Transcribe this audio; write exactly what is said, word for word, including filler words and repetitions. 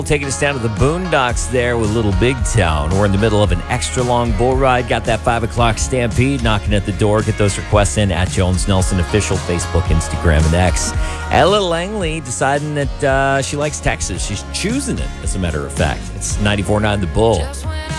Taking us down to the boondocks there with Little Big Town. We're in the middle of an extra long bull ride. Got that five o'clock stampede knocking at the door. Get those requests in at Jones Nelson Official, Facebook, Instagram, and X. Ella Langley deciding that uh, she likes Texas. She's choosing it, as a matter of fact. It's ninety-four point nine The Bull.